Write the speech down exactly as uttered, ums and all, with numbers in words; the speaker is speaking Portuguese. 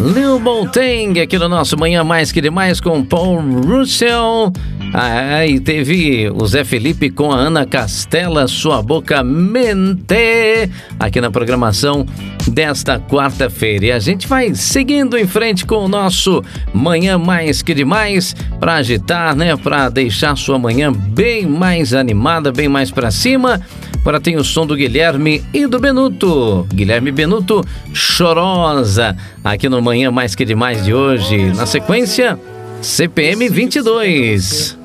Lil Boateng aqui no nosso Manhã Mais Que Demais com Paul Russell. Ah, e teve o Zé Felipe com a Ana Castela, Sua Boca Mente, aqui na programação desta quarta-feira. E a gente vai seguindo em frente com o nosso Manhã Mais Que Demais para agitar, né? Para deixar sua manhã bem mais animada, bem mais para cima. Agora tem o som do Guilherme e do Benuto. Guilherme Benuto, Chorosa, aqui no Manhã Mais Que Demais de hoje. Na sequência, C P M vinte e dois.